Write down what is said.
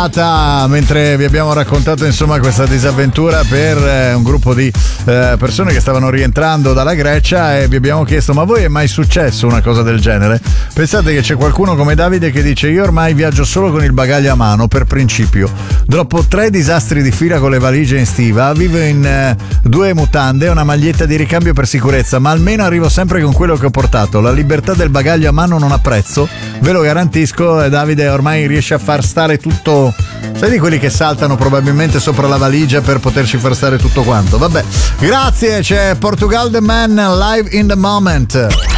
chiacchierata mentre vi abbiamo raccontato insomma questa disavventura per un gruppo di persone che stavano rientrando dalla Grecia, e vi abbiamo chiesto: ma a voi è mai successo una cosa del genere? Pensate che c'è qualcuno come Davide che dice: io ormai viaggio solo con il bagaglio a mano per principio, dopo 3 disastri di fila con le valigie in stiva, vivo in 2 mutande e una maglietta di ricambio per sicurezza, ma almeno arrivo sempre con quello che ho portato. La libertà del bagaglio a mano non ha prezzo, ve lo garantisco. E Davide ormai riesce a far stare tutto, sai, di quelli che saltano probabilmente sopra la valigia per poterci far stare tutto quanto. Vabbè, grazie. C'è Portugal The Man, Live in the Moment.